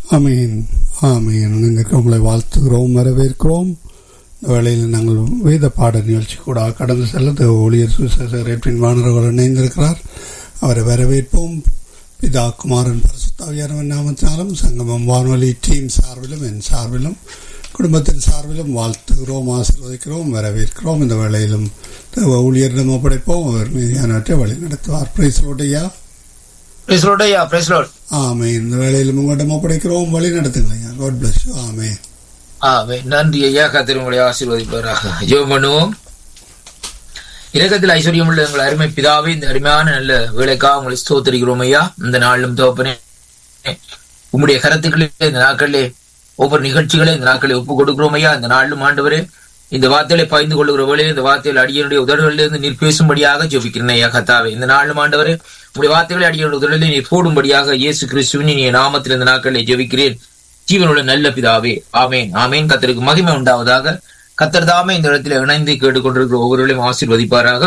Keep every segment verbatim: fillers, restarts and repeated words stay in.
ஆமீன் ஆமீன். நீங்கள் உங்களை வாழ்த்துகிறோம், வரவேற்கிறோம். இந்த வேளையில் நாங்கள் வேத பாட நிகழ்ச்சி கூட கடந்து செல்ல ஊழியர் சுசேஷர் எட்வின் வானர்கள் இணைந்திருக்கிறார். அவரை வரவேற்போம். பிதா குமாரன் பரிசுத்தாவியானவன் நாமத்தினாலும் சங்கமம் வானொலி டீம் சார்பிலும் என் சார்பிலும் குடும்பத்தின் சார்பிலும் வாழ்த்துகிறோம், ஆசீர்வதிக்கிறோம், வரவேற்கிறோம். இந்த வேளையிலும் ஊழியரிடம் ஒப்படைப்போம். அவர் மீதியானவற்றை வழி நடத்துவார். பிரைஸ் லோட்டையா ஆமே. இந்த வேளையிலும் உங்களிடம் ஒப்படைக்கிறோம், வழி நடத்துங்க. God bless you. ஆமே ஆமே. நன்றி ஐயா, கர்த்தர் உங்களை ஆசீர்வதிப்பாராக. ஜெபம் பண்ணுவோம். இரக்கத்தில் ஐஸ்வர்யம் உள்ள எங்கள் அருமை பிதாவே, இந்த அருமையான நல்ல வேலைக்காக உங்களை ஸ்தோத்திரிக்கிறோம் ஐயா. இந்த நாளிலும் தோப்பனே உங்களுடைய கருத்துக்களே இந்த நாட்களிலே ஒவ்வொரு நிகழ்ச்சிகளை இந்த நாட்களை ஒப்புக் கொடுக்கிறோம் ஐயா. இந்த நாளிலும் ஆண்டவரே இந்த வார்த்தைகளை பகிர்ந்து கொள்கிற வேளையில் இந்த வார்த்தைகள் அடியனுடைய உதடுகளிலிருந்து நீர் பேசும்படியாக ஜெபிக்கிறேன் ஐயா கர்த்தாவே. இந்த நாளிலும் ஆண்டவரே உங்களுடைய வார்த்தைகளை அடியனுடைய உதடுகளில் நீர் போடும்படியாக இயேசு கிறிஸ்துவின் இனிய நாமத்தில் இந்த நாட்களை ஜெபிக்கிறேன் ஜீவனுள்ள நல்ல பிதாவே. ஆமேன் ஆமேன். கர்த்தருக்கு மகிமை உண்டாவதாக. கர்த்தர் தாமே இந்த இடத்துல இணைந்து கேட்டுக்கொண்டிருக்கிற ஒவ்வொருவர்களையும் ஆசீர்வதிப்பாராக.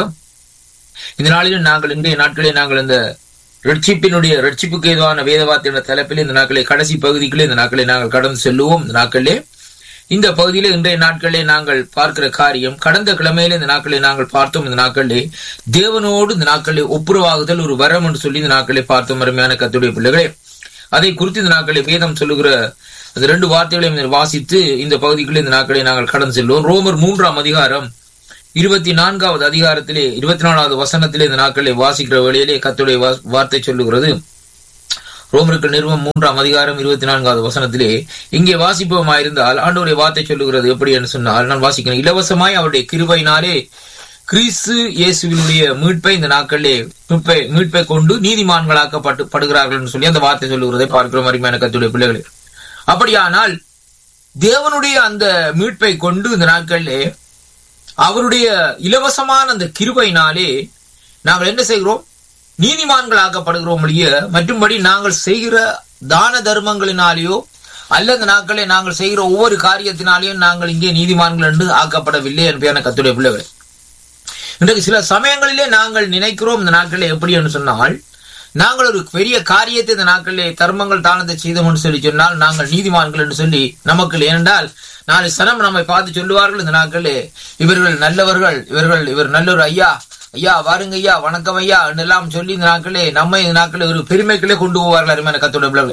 இந்த நாளிலும் நாங்கள் இன்றைய நாட்களே நாங்கள் இந்த ரட்சிப்பினுடைய ரட்சிப்புக்கு ஏதுவான வேதவார்த்தையான தலைப்பிலே இந்த நாட்களை கடைசி பகுதிகளே இந்த நாட்களை நாங்கள் கடந்து செல்லுவோம். இந்த நாட்களே இந்த பகுதியிலே இன்றைய நாட்களே நாங்கள் பார்க்கிற காரியம், கடந்த கிழமையில இந்த நாட்களை நாங்கள் பார்த்தோம். இந்த நாட்களே தேவனோடு இந்த நாட்களை ஒப்புரவாகுதல் ஒரு வரம் என்று சொல்லி இந்த நாட்களை பார்த்தோம். அருமையான கர்த்தருடைய பிள்ளைகளே, அதை குறித்து இந்த நாட்களை வேதம் சொல்லுகிற அந்த ரெண்டு வார்த்தைகளையும் வாசித்து இந்த பகுதிகளில் இந்த நாட்களை நாங்கள் கடந்து செல்வோம். ரோமர் மூன்றாம் அதிகாரம் இருபத்தி நான்காவது அதிகாரத்திலே இருபத்தி நாலாவது வசனத்திலே இந்த நாட்களை வாசிக்கிற வேளையிலே கர்த்தருடைய வார்த்தை சொல்லுகிறது. ரோமருக்கு நிறுவம் மூன்றாம் அதிகாரம் இருபத்தி நான்காவது வசனத்திலே இங்கே வாசிப்போமாயிருந்தால் ஆண்டவருடைய வார்த்தை சொல்லுகிறது எப்படி என்று சொன்னால், நான் வாசிக்கிறேன். இலவசமாய் அவருடைய கிருபையினாலே கிறிஸ்து இயேசுவினுடைய மீட்பை இந்த நாட்களிலே மீட்பை மீட்பை கொண்டு நீதிமான்களாக்கப்பட்டு படுகிறார்கள் என்று சொல்லி அந்த வார்த்தை சொல்லுகிறதை பார்க்கிறோம். அருமையான கர்த்தருடைய பிள்ளைகளே, அப்படியானால் தேவனுடைய அந்த மீட்பை கொண்டு இந்த நாட்களிலே அவருடைய இலவசமான அந்த கிருபையினாலே நாங்கள் என்ன செய்கிறோம்? நீதிமான்கள் ஆக்கப்படுகிறோம். மற்றும்படி நாங்கள் செய்கிற தான தர்மங்களினாலேயோ அல்லது நாட்களே நாங்கள் செய்கிற ஒவ்வொரு காரியத்தினாலேயும் நாங்கள் இங்கே நீதிமான்கள் என்று ஆக்கப்படவில்லை என்பதான கர்த்தருடைய பிள்ளைகளே. இன்றைக்கு சில சமயங்களிலே நாங்கள் நினைக்கிறோம் இந்த நாட்களிலே எப்படி என்று சொன்னால், நாங்கள் ஒரு பெரிய காரியத்தை இந்த நாட்களிலே தர்மங்கள் தானத்தை செய்தோம் என்று சொல்லி சொன்னால் நாங்கள் நீதிமான்கள் என்று சொல்லி நமக்கு, ஏனென்றால் நாலு சனம் நம்மை பார்த்து சொல்லுவார்கள் இந்த நாட்களே இவர்கள் நல்லவர்கள், இவர்கள் இவர் நல்லொரு ஐயா ஐயா வாருங்க ஐயா வணக்கம் ஐயா என்றெல்லாம் சொல்லி இந்த நாட்களே நம்மை இந்த நாட்களே ஒரு பெருமைகளே கொண்டு போவார்கள். அருமையான கர்த்தருடைய பிள்ளைகளே,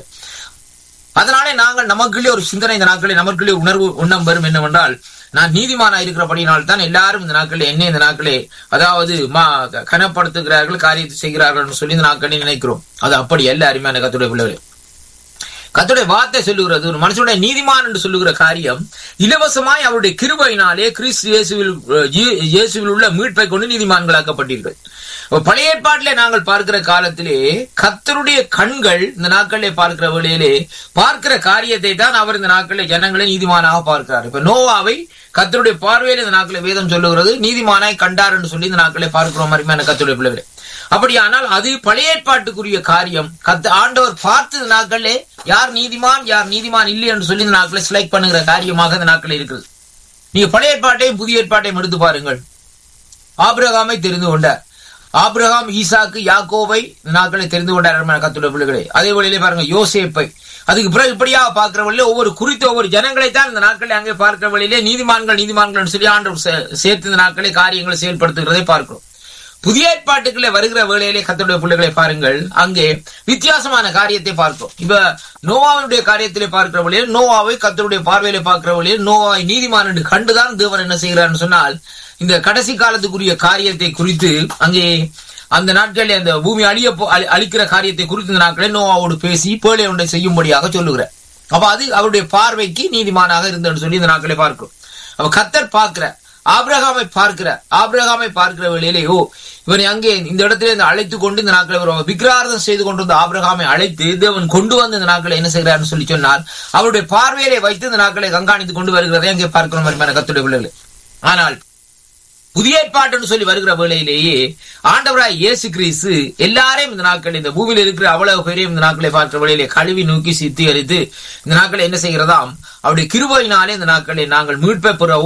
அதனாலே நாங்கள் நமக்குள்ளே ஒரு சிந்தனை இந்த நாட்களே நமக்குள்ளே உணர்வு உண்ணம் வரும் என்னவென்றால், நான் நீதிமானா இருக்கிறபடியினால் தான் எல்லாரும் இந்த நாட்களே என்ன இந்த நாட்களே அதாவது மா கனப்படுத்துகிறார்கள், காரியத்தை செய்கிறார்கள் சொல்லி இந்த நாட்களே நினைக்கிறோம். அது அப்படி அல்ல. அருமையான கர்த்தருடைய பிள்ளைகளே, கர்த்தருடைய வார்த்தை சொல்லுகிறது ஒரு மனுஷனுடைய நீதிமான் என்று சொல்லுகிற காரியம் இலவசமாய் அவருடைய கிருபையினாலே கிறிஸ்து இயேசுவில் இயேசுவில் உள்ள மீட்பை கொண்டு நீதிமான்களாக்கப்பட்டீர்கள். பழைய ஏற்பாட்டிலே நாங்கள் பார்க்கிற காலத்திலே கர்த்தருடைய கண்கள் இந்த நாட்களிலே பார்க்கிற வேளையிலே பார்க்கிற காரியத்தை தான் அவர் இந்த நாட்களிலே ஜனங்களை நீதிமானாக பார்க்கிறார். இப்ப நோவாவை கர்த்தருடைய பார்வையில் இந்த நாட்களை வேதம் சொல்லுகிறது நீதிமானாய் கண்டார் என்று சொல்லி இந்த நாட்களை பார்க்கிறோம். அருமையான கர்த்தருடைய பிள்ளைகளே, அப்படியானால் அது பழைய ஏற்பாட்டுக்குரிய காரியம். கத்த ஆண்டவர் பார்த்து இந்த நாட்களே யார் நீதிமான் யார் நீதிமான் இல்லை என்று சொல்லி இந்த நாட்களை செலக்ட் பண்ணுகிற காரியமாக இந்த நாட்கள் இருக்கிறது. நீங்க பழைய ஏற்பாட்டையும் புதிய ஏற்பாட்டையும் எடுத்து பாருங்கள். ஆபிரகாமை தெரிந்து கொண்டார். ஆபிரகாம் ஈசாக்கு யாக்கோவை இந்த நாட்களை தெரிந்து கொண்டார். கர்த்தருடைய பிள்ளைகளே, அதே வழியிலே பாருங்க யோசேப்பை. அதுக்கு பிறகு இப்படியாக பார்க்கிற வழியிலே ஒவ்வொரு குறித்த ஒவ்வொரு ஜனங்களைத்தான் இந்த நாட்களை அங்கே பார்க்கிற வழியிலே நீதிமான்கள் நீதிமான்கள் சொல்லி ஆண்டவர் சேர்த்து இந்த நாட்களை காரியங்களை செயல்படுத்துகிறதை பார்க்கிறோம். புதிய ஏற்பாட்டுக்குள்ளே வருகிற வேளையிலே கர்த்தருடைய பிள்ளைகளை பாருங்கள், அங்கே வித்தியாசமான காரியத்தை பார்த்தோம். இப்ப நோவாவுடைய காரியத்திலே பார்க்கிற வழியில் நோவாவை கர்த்தருடைய பார்வையிலே பார்க்கிற வழியில் நோவாவை நீதிமான் என்று கண்டுதான் தேவன் என்ன செய்கிறார் சொன்னால், இந்த கடைசி காலத்துக்குரிய காரியத்தை குறித்து அங்கே அந்த நாட்களில் அந்த பூமி அழிய அழிக்கிற காரியத்தை குறித்து இந்த நாட்களே நோவாவோடு பேசி பேழை ஒன்றை செய்யும்படியாக சொல்லுகிறார். அப்ப அது அவருடைய பார்வைக்கு நீதிமானாக இருந்தன்னு சொல்லி இந்த நாட்களை பார்க்கிறோம். அப்ப கர்த்தர் பார்க்கிற ஆபிரகாமை பார்க்கிற ஆபிரகாமை பார்க்கிற வேளையிலே ஓ இவனை அங்கே இந்த இடத்துல இருந்து அழைத்து கொண்டு இந்த நாட்களை விக்கிரார்த்தம் செய்து கொண்டிருந்த ஆபிரகாமை அழைத்து தேவன் கொண்டு வந்து இந்த நாட்களை என்ன செய்கிறார்னு சொல்லி சொன்னால் அவருடைய பார்வையிலே வைத்து இந்த நாட்களை கண்காணித்துக் கொண்டு வருகிறதை அங்கே பார்க்கிறோம். கர்த்தருடைய பிள்ளைகளே, ஆனால் புதிய ஏற்பாட்டுன்னு சொல்லி வருகிற வேளையிலேயே ஆண்டவராய் இயேசு கிறிஸ்து எல்லாரையும் இந்த நாட்கள் இந்த பூமியில் இருக்கிற அவ்வளவு பேரையும் இந்த நாட்களை பார்க்கிற வேளையிலே கழுவி நோக்கி சித்தரித்து இந்த நாட்களை என்ன செய்கிறதாம் அவருடைய கிருபையினாலே இந்த நாட்களை நாங்கள் மீட்பை பெறவும்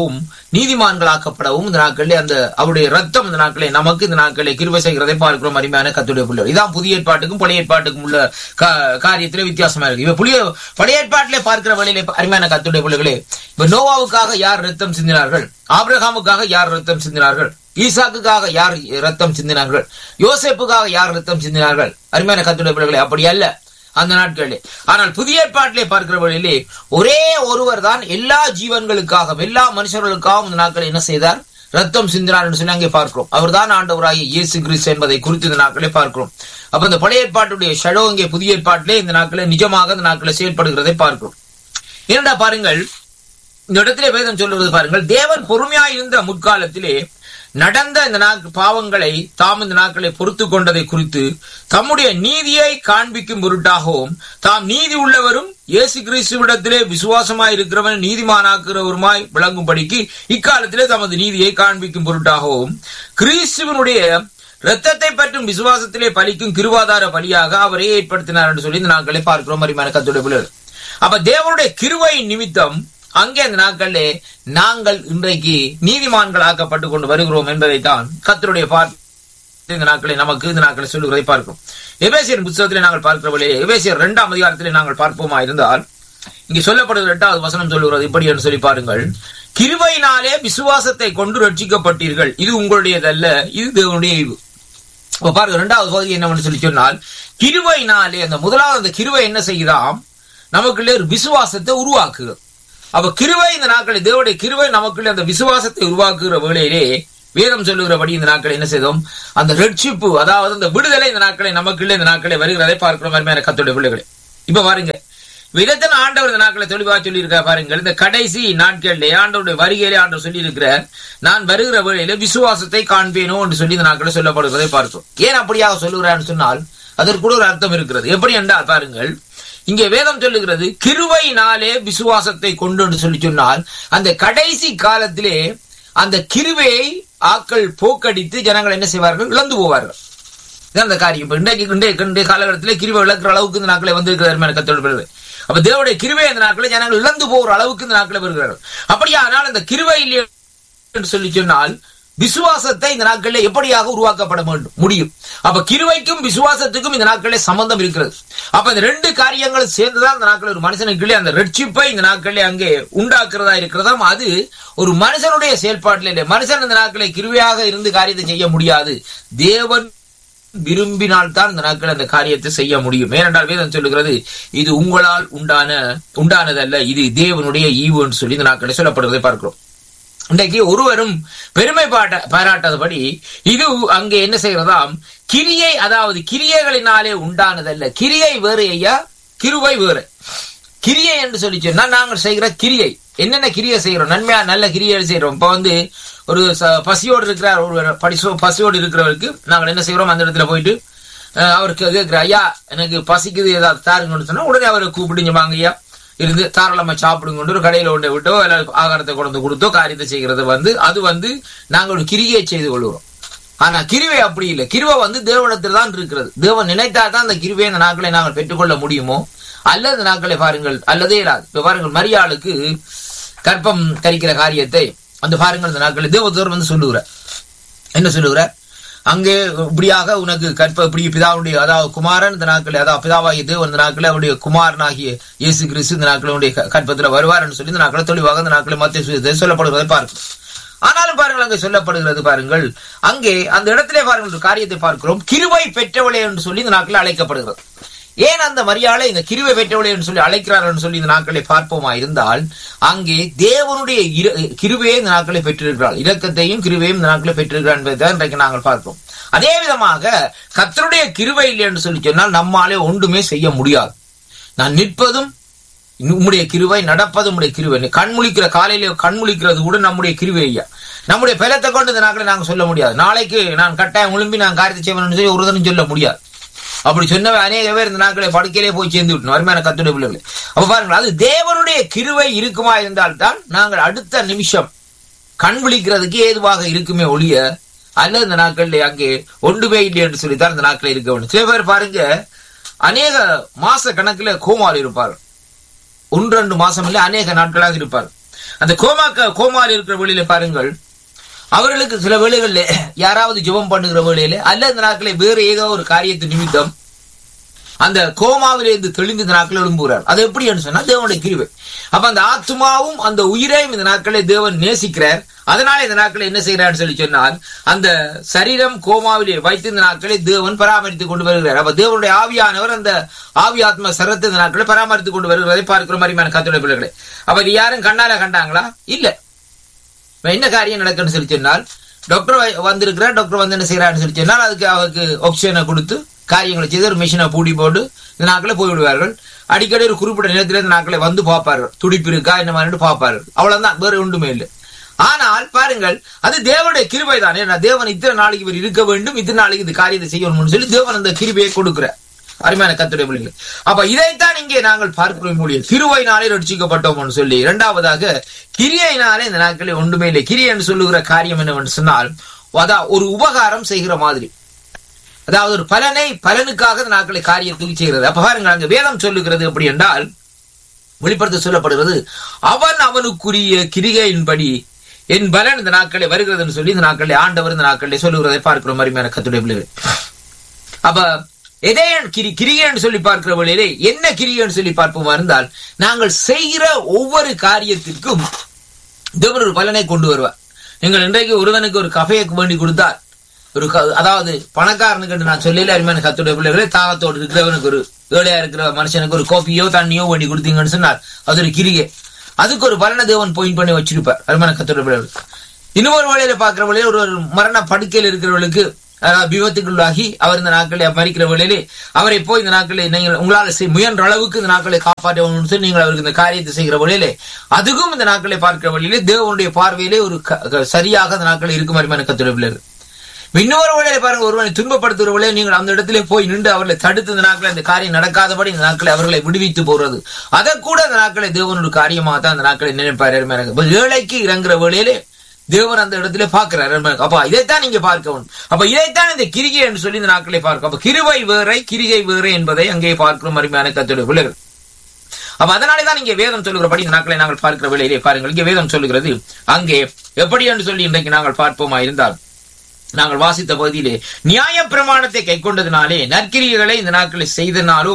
நீதிமான்களாக்கப்படவும் இந்த நாட்களிலே அந்த அவருடைய ரத்தம் இந்த நாட்களே நமக்கு இந்த நாட்களை கிருபை செய்கிறதை பார்க்கிறோம். அருமையான கர்த்தருடைய பிள்ளைகள், இதான் புதிய ஏற்பாட்டுக்கும் பழைய ஏற்பாட்டுக்கும் உள்ள காரியத்திலே வித்தியாசமா இருக்கு. இப்ப புதிய பழைய ஏற்பாட்டிலே பார்க்கிற வழியிலே அருமையான கர்த்தருடைய பிள்ளைகளே, இப்ப நோவாவுக்காக யார் ரத்தம் சிந்தினார்கள்? ஆபிரகாமுக்காக யார் ரத்தம் சிந்தினார்கள்? ஈசாக்குக்காக யார் ரத்தம் சிந்தினார்கள்? யோசேப்புக்காக யார் ரத்தம் சிந்தினார்கள்? அருமையான கர்த்தருடைய பிள்ளைகளே, அப்படி அல்ல அந்த நாட்களிலே. ஆனால் புதிய ஏற்பாட்டிலே பார்க்கிற வழியிலே ஒரே ஒருவர் தான் எல்லா ஜீவன்களுக்காகவும் எல்லா மனுஷர்களுக்காகவும் இந்த நாட்களில் என்ன செய்தார்? ரத்தம் சிந்தினார் என்று சொல்லி அங்கே பார்க்கிறோம். அவர் தான் ஆண்டவராகிய இயேசு கிறிஸ்து என்பதை குறித்து இந்த நாட்களே பார்க்கிறோம். அப்ப இந்த பழைய ஏற்பாட்டுடைய ஷடோ இங்கே புதிய ஏற்பாட்டிலே இந்த நாட்களே நிஜமாக இந்த நாட்களை செயல்படுகிறதை பார்க்கிறோம். ஏனென்றா பாருங்கள், இந்த இடத்திலே வேதம் சொல்லுவது பாருங்கள், தேவன் பொறுமையாய் இருந்த முற்காலத்திலே நடந்த இந்த பாவங்களை தாம் இந்த நாட்களை பொறுத்து கொண்டதை குறித்து தம்முடைய நீதியை காண்பிக்கும் பொருட்டாகவும் தாம் நீதி உள்ளவரும் இயேசு கிறிஸ்துவிடத்திலே விசுவாசமாய் இருக்கிறவன் நீதிமானாக்குறவருமாய் விளங்கும்படிக்கு இக்காலத்திலே தமது நீதியை காண்பிக்கும் பொருட்டாகவும் கிறிஸ்துவனுடைய இரத்தத்தை பற்றும் விசுவாசத்திலே பலிக்கும் கிருபாதார பலியாக அவரை ஏற்படுத்தினார் என்று சொல்லி இந்த நாட்களை பார்க்கிறோம். அருமையான கர்த்தருடைய பிள்ளைகள், அப்ப தேவனுடைய கிருபை நிமித்தம் அங்கே அந்த நாட்களிலே நாங்கள் இன்றைக்கு நீதிமான்கள் ஆக்கப்பட்டு கொண்டு வருகிறோம் என்பதைத்தான் கர்த்தருடைய பார்த்து இந்த நாட்களை நமக்கு இந்த நாட்களை சொல்லுவதை பார்க்கிறோம். எபேசியர் புத்தகத்திலே நாங்கள் பார்க்கிறவர்களே, எபேசியர் இரண்டாம் அதிகாரத்திலே நாங்கள் பார்ப்போமா இருந்தால் இங்கே சொல்லப்படுகிற எட்டாவது வசனம் சொல்லுகிறது இப்படி என்று சொல்லி பாருங்கள், கிருபையினாலே விசுவாசத்தை கொண்டு ரட்சிக்கப்பட்டீர்கள், இது உங்களுடையதல்ல, இது தேவனுடைய ஈவு. அப்ப பாருங்க, இரண்டாவது பகுதி என்னவென்று சொல்லி சொன்னால், கிருபையினாலே அந்த முதலாவது அந்த கிருபை என்ன செய்யுதாம்? நமக்குள்ளே ஒரு விசுவாசத்தை உருவாக்குகிறது. அப்ப கிருபை இந்த நாட்களை தேவனுடைய கிருபை நமக்குள்ளே அந்த விசுவாசத்தை உருவாக்குகிற வேளையிலே வேதம் சொல்லுகிறபடி இந்த நாட்களை என்ன செய்தோம்? அந்த ரட்சிப்பு, அதாவது அந்த விடுதலை இந்த நாட்களை நமக்குள்ளே இந்த நாட்களை வருகிறதை பார்க்கிறோம். அருமையான கர்த்தருடைய பிள்ளைகளே, இப்ப பாருங்க, இதன் ஆண்டவர் இந்த நாட்களை தெளிவாக சொல்லி இருக்க பாருங்கள். இந்த கடைசி நாட்களிலே ஆண்டவருடைய வருகையிலே ஆண்டவர் சொல்லி இருக்கிறார், நான் வருகிற வேளையிலே விசுவாசத்தை காண்பேனோ என்று சொல்லி இந்த நாட்களை சொல்லப்படுவதை பார்த்தோம். ஏன் அப்படியாக சொல்லுகிறான்னு சொன்னால் அதற்கு கூட ஒரு அர்த்தம் இருக்கிறது. எப்படி என்றால் பாருங்கள், இங்கே வேதம் சொல்லுகிறது கிருபையினாலே விசுவாசத்தை கொண்டு என்று சொல்லி சொன்னால் அந்த கடைசி காலத்திலே அந்த கிருபையை ஆக்கள் போக்கடித்து ஜனங்கள் என்ன செய்வார்கள்? இழந்து போவார்கள். அந்த காரியம் இன்றைக்கு இன்றைய காலகட்டத்திலே கிருபை இழக்கிற அளவுக்கு இந்த நாட்களை வந்திருக்கிறார் கர்த்தருடைய. அப்ப தேவனுடைய கிருபை இந்த நாட்களை ஜனங்கள் இழந்து போகிற அளவுக்கு இந்த நாட்களை வருகிறார்கள். அப்படியானால் அந்த கிருபை இல்லை என்று சொல்லி சொன்னால் விசுவாசத்தை இந்த நாட்களில் எப்படியாக உருவாக்கப்பட வேண்டும் முடியும். அப்ப கிருபைக்கும் விசுவாசத்துக்கும் இந்த நாட்களில் சம்பந்தம் இருக்கிறது. அப்ப இந்த ரெண்டு காரியங்களும் சேர்ந்துதான் இந்த நாட்களில் ஒரு மனுஷனுக்குள்ளே அந்த ரட்சிப்பை இந்த நாட்களில் அங்கே உண்டாக்குறதா இருக்கிறதாம். அது ஒரு மனுஷனுடைய செயல்பாட்டில் இல்லை. மனுஷன் இந்த நாட்களில் கிருபையாக இருந்து காரியத்தை செய்ய முடியாது. தேவன் விரும்பினால்தான் இந்த நாட்கள் அந்த காரியத்தை செய்ய முடியும். ஏனென்றால் வேதம் சொல்லுகிறது, இது உங்களால் உண்டான உண்டானதல்ல, இது தேவனுடைய ஈவு என்று சொல்லி இந்த நாட்களை சொல்லப்படுவதை பார்க்கிறோம். இன்றைக்கு ஒருவரும் பெருமை பாட்ட பாராட்டாதபடி இது அங்கே என்ன செய்கிறதாம்? கிரியை, அதாவது கிரியைகளினாலே உண்டானதல்ல. கிரியை வேறு ஐயா, கிருபை வேறு. கிரியை என்று சொல்லி சொன்னா நாங்கள் செய்கிற கிரியை என்னென்ன கிரியை செய்கிறோம்? நன்மையா நல்ல கிரியை செய்யறோம். இப்ப வந்து ஒரு பசியோடு இருக்கிறார், ஒரு படிசோ பசியோடு இருக்கிறவருக்கு நாங்கள் என்ன செய்கிறோம்? அந்த இடத்துல போயிட்டு அவருக்கு கேட்கிற, ஐயா எனக்கு பசிக்குது, ஏதாவது தாருங்கன்னு சொன்னா உடனே அவரை கூப்பிடுங்க, வாங்க ஐயா இருந்து தாராளமா சாப்பிடுங்க கொண்டு ஒரு கடையில ஒன்றை விட்டோ இல்ல ஆகாரத்தை கொண்டு கொடுத்தோ காரியத்தை செய்கிறது வந்து அது வந்து நாங்கள் ஒரு கிரியை செய்து கொள்கிறோம். ஆனா கிருபை அப்படி இல்லை. கிருபை வந்து தேவனிடத்தில் தான் இருக்கிறது. தேவன் நினைத்தா தான் அந்த கிருபை அந்த நாட்களை நாங்கள் பெற்றுக்கொள்ள முடியுமோ அல்லது இந்த நாட்களை பாருங்கள் அல்லதே இராது. இப்ப பாருங்கள், மரியாளுக்கு கற்பம் கரிக்கிற காரியத்தை அந்த பாருங்கள் இந்த நாட்களை தேவதூர் வந்து சொல்லுகிறார். என்ன சொல்லுகிறார்? அங்கே இப்படியாக உனக்கு கற்ப இப்படி பிதாவுடைய, அதாவது குமாரன் இந்த நாட்கள், அதாவது பிதாவாகிய தேவன் இந்த நாட்கள் அவருடைய குமாரனாகிய இயேசு கிறிஸ்து இந்த நாட்களுடைய கற்பத்தில் வருவார் என்று சொல்லி இந்த நாட்களை தெளிவாக இந்த நாட்களை மத்திய சொல்லப்படுவதை பார்க்கிறோம். ஆனாலும் பாருங்கள், அங்கே சொல்லப்படுகிறது பாருங்கள், அங்கே அந்த இடத்திலே பாருங்கள் ஒரு காரியத்தை பார்க்கிறோம், கிருபை பெற்றவளே என்று சொல்லி இந்த நாட்களில் அழைக்கப்படுகிறது. ஏன் அந்த மரியாதை இந்த கிருபை பெற்றவளே என்று சொல்லி அழைக்கிறார்கள் சொல்லி இந்த நாட்களை பார்ப்போமா இருந்தால், அங்கே தேவனுடைய கிருபையை இந்த நாட்களை பெற்றிருக்கிறாள், இரக்கத்தையும் கிருபையும் இந்த நாட்களை பெற்றிருக்கிறார் என்பதை இன்றைக்கு நாங்கள் பார்ப்போம். அதே விதமாக கர்த்தருடைய கிருபை இல்லை என்று சொல்லி சொன்னால் நம்மாலே ஒன்றுமே செய்ய முடியாது. நான் நிற்பதும் உம்முடைய கிருபை, நடப்பதும் உடைய கிருபை. கண்முழிக்கிற காலையில கண்முழிக்கிறது கூட நம்முடைய கிருபை ஐயா. நம்முடைய பலத்தை கொண்டு இந்த நாட்களை நாங்கள் சொல்ல முடியாது. நாளைக்கு நான் கட்டாயம் ஒழும்பி நான் காரியத்தை செய்வேன் சொல்லி ஒருதனும் சொல்ல முடியாது. அப்படி சொன்னவை அநேக பேர் இந்த நாட்களை படுக்கையிலே போய் சேர்ந்து விட்டோம். அருமையான கர்த்தருடைய பிள்ளைகளே, அப்ப பாருங்கள், அது தேவனுடைய கிருபை இருக்குமா இருந்தால்தான் நாங்கள் அடுத்த நிமிஷம் கண் விழிக்கிறதுக்கு ஏதுவாக இருக்குமே ஒழிய அல்லது இந்த நாட்களில் அங்கே ஒன்றுமே இல்லை என்று சொல்லித்தான் இந்த நாட்களில் இருக்க வேண்டும். சில பேர் பாருங்க, அநேக மாச கணக்கில் கோமால் இருப்பார், ஒன்று ரெண்டு மாசம் இல்லை அநேக நாட்களாக இருப்பார். அந்த கோமா கோமாவில் இருக்கிற வேளையில பாருங்கள், அவர்களுக்கு சில வேளைகளில் யாராவது ஜெபம் பண்ணுகிற வேளையில அல்ல இந்த நாட்களை வேறு ஏதோ ஒரு காரியத்து நிமித்தம் அந்த கோமாவிலே இருந்து தெளிந்து இந்த நாட்கள் எழும்புகிறார். அது எப்படின்னு சொன்னா தேவனுடைய கிருபை. அப்ப அந்த ஆத்மாவும் அந்த உயிரையும் இந்த நாட்களை தேவன் நேசிக்கிறார். அதனால இந்த நாட்களை என்ன செய்யறான்னு சொல்லி சொன்னால், அந்த சரீரம் கோமாவிலே வைத்து இந்த நாட்களை தேவன் பராமரித்துக் கொண்டு வருகிறார். அப்ப தேவனுடைய ஆவியானவர் அந்த ஆவி ஆத்ம சரத்தை இந்த நாட்களை பராமரித்துக் கொண்டு வருகிறதை பார்க்கிற மாதிரி கர்த்தருடைய பிள்ளைகளை. அப்ப இது யாரும் கண்ணால கண்டாங்களா? இல்ல. என்ன காரியம் நடக்குன்னு சொல்லி சொன்னால், டாக்டர் வந்திருக்கிறார், டாக்டர் வந்து என்ன செய்யறான்னு சொல்லி சொன்னால் அதுக்கு அவருக்கு ஆப்ஷனை கொடுத்து காரியங்களை செய்து ஒரு மிஷினை பூடி போட்டு இந்த நாட்களை போய்விடுவார்கள். அடிக்கடி ஒரு குறிப்பிட்ட நேரத்தில் இந்த நாட்களை வந்து பார்ப்பார்கள், துடிப்பு இருக்கா என்ன மாதிரி பார்ப்பார்கள். அவ்வளவுதான், வேற ஒன்றுமே இல்லை. ஆனால் பாருங்கள், அது தேவனுடைய கிருபை தான். ஏன்னா தேவன் இத்தனை நாளைக்கு இவர் இருக்க வேண்டும், இத்தனை நாளைக்கு இந்த காரியத்தை செய்யணும்னு சொல்லி தேவன் அந்த கிருபையை கொடுக்கிறார். அருமையான கர்த்தருடைய பிள்ளைகள், அப்ப இதைத்தான் இங்கே நாங்கள் பார்க்கிறோம். மொழியில் கிருபையினாலே ரட்சிக்கப்பட்டோம்னு சொல்லி, இரண்டாவதாக கிரியையினாலே இந்த நாட்களை ஒன்றுமே இல்லை. கிரியை என்று சொல்லுகிற காரியம் என்னவென்று சொன்னால், அதான் ஒரு உபகாரம் செய்கிற மாதிரி, அதாவது ஒரு பலனை பலனுக்காக இந்த நாட்களை காரியத்துக்கு செய்கிறது. அப்ப பாருங்க, அங்க வேதம் சொல்லுகிறது எப்படி என்றால், வெளிப்படுத்த சொல்லப்படுகிறது, அவன் அவனுக்குரிய கிரிகையின்படி என் பலன் இந்த நாட்களை வருகிறது சொல்லி இந்த நாட்களை ஆண்டவர் இந்த நாட்களை சொல்லுகிறதை பார்க்கிறோம். அருமையான கர்த்தருடைய பிள்ளைகள், அப்ப எதே கிரி கிரிகைன்னு சொல்லி பார்க்கிற வழியிலே என்ன கிரிகைன்னு சொல்லி பார்ப்போமா இருந்தால், நாங்கள் செய்கிற ஒவ்வொரு காரியத்திற்கும் தேவன் ஒரு பலனை கொண்டு வருவார். நீங்கள் இன்றைக்கு ஒருவனுக்கு ஒரு கஃபையை வேண்டி கொடுத்தார், ஒரு அதாவது பணக்காரனுக்கு நான் சொல்லல, அருமையான கர்த்தருடைய பிள்ளைகளே, தாகத்தோடு இருக்கிறவனுக்கு ஒரு ஏழையா இருக்கிற மனுஷனுக்கு ஒரு கோப்பியோ தண்ணியோ வேண்டி கொடுத்தீங்கன்னு சொன்னார், அது ஒரு கிரிகை. அதுக்கு ஒரு பலனை தேவன் பாயிண்ட் பண்ணி வச்சிருப்பார். அருமையான கர்த்தருடைய பிள்ளைகள், இன்னொரு வழியில பார்க்கிற வழியில ஒரு மரண படுக்கையில் இருக்கிறவர்களுக்கு விபத்துக்குள்ளாகி அவர் இந்த நாட்களை மறிக்கிற வேளையிலே அவரை போய் இந்த நாட்களை நீங்கள் உங்களால் முயன்ற அளவுக்கு இந்த நாட்களை காப்பாற்றணும்னு சொல்லி நீங்கள் அவருக்கு இந்த காரியத்தை செய்கிற வழியிலே, அதுவும் இந்த நாட்களை பார்க்கிற வழியிலே தேவனுடைய பார்வையிலே ஒரு சரியாக இந்த நாட்கள் இருக்கும். அருமையான கர்த்தருடைய பிள்ளைகள், இன்னொரு வழியில பாருங்க, ஒருவனை துன்பப்படுத்துகிற வழியை நீங்கள் அந்த இடத்திலே போய் நின்று அவர்களை தடுத்து இந்த நாட்களை இந்த காரியம் நடக்காதபடி இந்த நாட்களை அவர்களை விடுவித்து போறது, அதை கூட இந்த நாட்களை தேவன் ஒரு காரியமாக தான் அந்த நாட்களை நினைப்பார். ஏழைக்கு இறங்குற வேளையிலே தேவன் அந்த இடத்துல பார்க்கிறார். அப்ப இதைத்தான் நீங்க பார்க்கணும். அப்ப இதைத்தான் இந்த கிரிகை என்று சொல்லி இந்த நாட்களை பார்க்க. அப்ப கிருபை வேறை கிரிகை வேறை என்பதை அங்கே பார்க்கிறோம். அருமையான கர்த்தருடைய பிள்ளைகள், அப்ப அதனாலேதான் இங்கே வேதம் சொல்லுகிறபடி இந்த நாட்களை நாங்கள் பார்க்கிற வேளையிலே பாருங்கள், இங்கே வேதம் சொல்லுகிறது அங்கே எப்படி என்று சொல்லி இன்றைக்கு நாங்கள் பார்ப்போமா இருந்தால், நாங்கள் வாசித்த பகுதியிலே நியாய பிரமாணத்தை கை கொண்டதினாலே நற்கிரிகளை இந்த நாட்களை செய்தனாலோ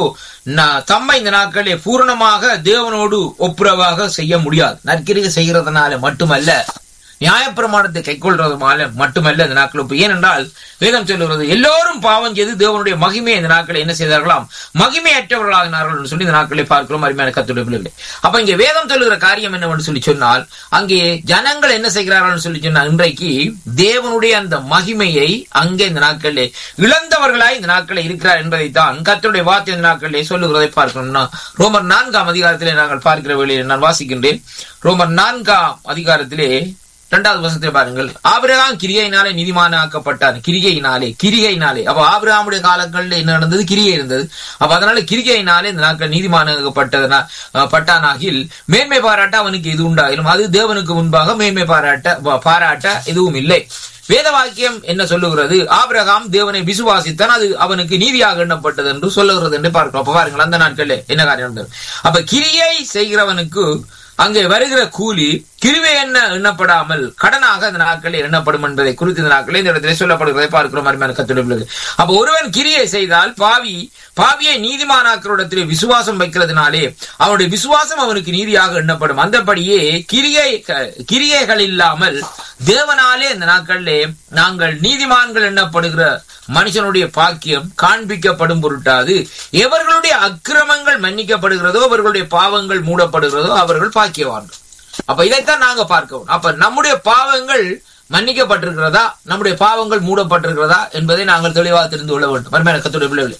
தம்மை இந்த நாட்களை பூரணமாக தேவனோடு ஒப்புரவாக செய்ய முடியாது. நற்கிரிகை செய்கிறதுனால மட்டுமல்ல, நியாயப்பிரமாணத்தை கை கொள்றதுனால மட்டுமல்ல இந்த நாட்கள். ஏனென்றால் வேதம் சொல்லுகிறது, எல்லோரும் பாவம் செய்து தேவனுடைய மகிமையை இந்த நாட்களை என்ன செய்தார்களாம், மகிமையற்றவர்களாகினார்கள் என்று சொல்லி இந்த நாட்களை பார்க்கிறோம். அருமையான கர்த்தருடைய பிள்ளைகளே, அப்ப இங்கே வேதம் சொல்லுகிற காரியம் என்னவென்று சொல்லி சொன்னால், அங்கே ஜனங்கள் என்ன செய்கிறார்கள் சொல்லி சொன்னால், இன்றைக்கு தேவனுடைய அந்த மகிமையை அங்கே இந்த நாட்களிலே இழந்தவர்களாய் இந்த நாட்களை இருக்கிறார் என்பதைத்தான் கர்த்தருடைய வார்த்தை இந்த நாட்களிலே சொல்லுகிறதை பார்க்கணும்னா, ரோமர் நான்காம் அதிகாரத்திலே நாங்கள் பார்க்கிற வேளையில் நான் வாசிக்கின்றேன். ரோமர் நான்காம் அதிகாரத்திலே இரண்டாவது வசனத்தை பாருங்கள், ஆபிரகாம் கிரிகையினாலே நீதிமானாக்கப்பட்டார். கிரிகையினாலே கிரிகையினாலே அப்ப ஆபிரகாமுடைய காலங்களில் என்ன நடந்தது, கிரிகை இருந்தது. அப்ப அதனால கிரிகையினாலே இந்த நாட்கள் நீதிமானாக்கப்பட்டதனா பட்டானாகில் மேன்மை பாராட்ட அவனுக்கு இது உண்டாயிரும், அது தேவனுக்கு முன்பாக மேன்மை பாராட்ட பாராட்ட எதுவும் இல்லை. வேத வாக்கியம் என்ன சொல்லுகிறது, ஆபிரகாம் தேவனை விசுவாசித்தான், அது அவனுக்கு நீதியாக எண்ணப்பட்டது என்று சொல்லுகிறது என்று பார்க்கிறோம். அப்ப பாருங்கள், அந்த நாட்களில் என்ன காரியம் நடந்தது. அப்ப கிரியை செய்கிறவனுக்கு அங்கே வருகிற கூலி கிருபை என்ன எண்ணப்படாமல் கடனாக இந்த நாட்களில் எண்ணப்படும் என்பதை குறித்து இந்த நாட்களில் இந்த இடத்திலே சொல்லப்படுவதை பார்க்கிறோம். அருமையான கர்த்தருடைய பிள்ளைகளே, அப்ப ஒருவன் கிரியை செய்தால் பாவி பாவியை நீதிமானாக்கிறோடத்திலே விசுவாசம் வைக்கிறதுனாலே அவனுடைய விசுவாசம் அவனுக்கு நீதியாக எண்ணப்படும். அந்தபடியே கிரியை கிரியைகள் இல்லாமல் தேவனாலே இந்த நாட்களிலே நாங்கள் நீதிமான்கள் எண்ணப்படுகிற மனுஷனுடைய பாக்கியம் காண்பிக்கப்படும் பொருட்டாது எவர்களுடைய அக்கிரமங்கள் மன்னிக்கப்படுகிறதோ அவர்களுடைய பாவங்கள் மூடப்படுகிறதோ அவர்கள் பாக்கியவான்கள். அப்ப இதைத்தான் நாங்க பார்க்கிறோம். அப்ப நம்முடைய பாவங்கள் மன்னிக்கப்பட்டிருக்கிறதா, நம்முடைய பாவங்கள் மூடப்பட்டிருக்கிறதா என்பதை நாங்கள் தெளிவாக தெரிந்து கொள்ள வேண்டும். அருமையான கர்த்தருடைய பிள்ளைகளே,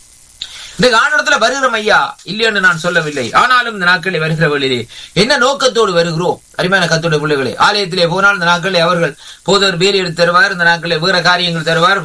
இந்த ஆண்டவரத்துல வருகிறோம் ஐயா இல்லை என்று நான் சொல்லவில்லை. ஆனாலும் இந்த நாட்களில் வருகிற வழியிலே என்ன நோக்கத்தோடு வருகிறோம்? அருமையான கர்த்தருடைய பிள்ளைகளே, ஆலயத்திலே போனால் இந்த நாட்களில் அவர்கள் போதர் வேலை எடுத்து தருவார், இந்த நாட்களில் வேற காரியங்கள் தருவார்,